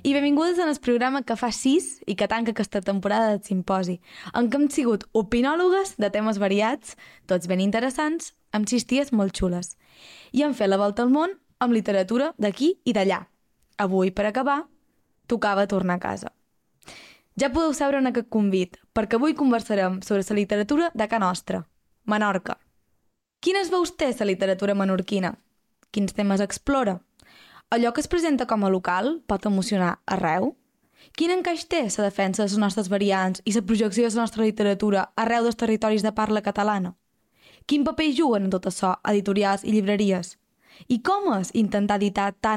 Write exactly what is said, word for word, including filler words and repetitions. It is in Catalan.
I benvingudes en el programa que fa sis i que tanca aquesta temporada del Simposi, en què hem sigut opinòlogues de temes variats, tots ben interessants, amb sis ties molt xules. I hem fet la volta al món amb literatura d'aquí i d'allà. Avui, per acabar, tocava tornar a casa. Ja podeu saber en aquest convit, perquè avui conversarem sobre la literatura de Ca Nostra, Menorca. Quines veus té la literatura menorquina? Quins temes explora? Allò que es presenta com a local pot emocionar arreu? Quin encaix té la defensa de les nostres variants i la projecció de la nostra literatura arreu dels territoris de parla catalana? Quin paper juguen en tot això editorials i llibreries? I com és intentar editar tant